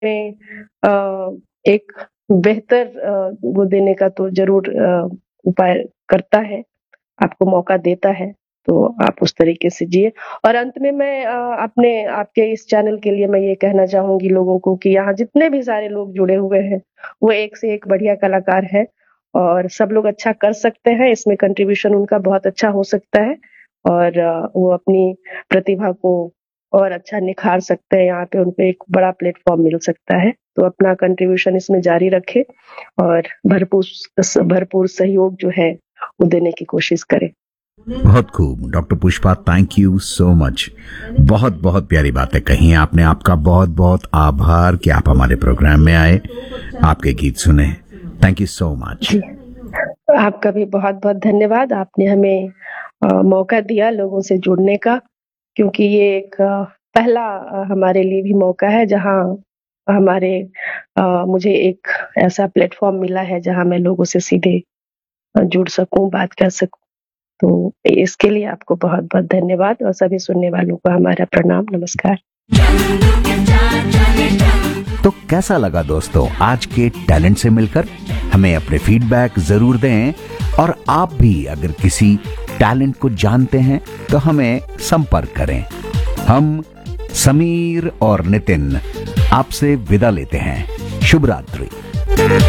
में एक बेहतर वो देने का तो ज़रूर उपाय करता है, आपको मौका देता है, तो आप उस तरीके से जिए। और अंत में मैं अपने आपके इस चैनल के लिए मैं ये कहना चाहूँगी लोगों को कि यहाँ जितने भी सारे लोग जुड़े हुए हैं, वो एक से एक बढ़िया कलाकार हैं और सब लोग अच्छा कर सकते हैं, इसमें कंट्रीब्यूशन उनका बहुत अच्छा हो सकता है और वो अपनी प्रतिभा को और अच्छा निखार सकते हैं, यहाँ पे उनको एक बड़ा प्लेटफ़ॉर्म मिल सकता है। तो अपना कंट्रीब्यूशन इसमें जारी रखें और भरपूर सहयोग जो है, वो देने की कोशिश करें। बहुत खूब doctor Pushpa, thank you so much. बहुत बहुत प्यारी बातें कही आपने। आपका बहुत बहुत आभार कि आप हमारे प्रोग्राम में आए, आपके गीत सुने। Thank you so much. आपका भी बहुत बहुत धन्यवाद। आपने हमें मौका दिया लोगों से जुड़ने का, क्योंकि ये एक पहला हमारे लिए भी मौका है जहाँ हमारे मुझे एक ऐसा प्लेटफॉर्म मिला है जहाँ मैं लोगों से सीधे जुड़ सकूं, बात कर सकूं। तो इसके लिए आपको बहुत बहुत धन्यवाद और सभी सुनने वालों को हमारा प्रणाम, नमस्कार। तो कैसा लगा दोस्तों आज के टैलेंट से मिलकर? हमें अपने फीडबैक जरूर दें और आप भी अगर किसी टैलेंट को जानते हैं तो हमें संपर्क करें। हम समीर और नितिन आपसे विदा लेते हैं। शुभ रात्रि।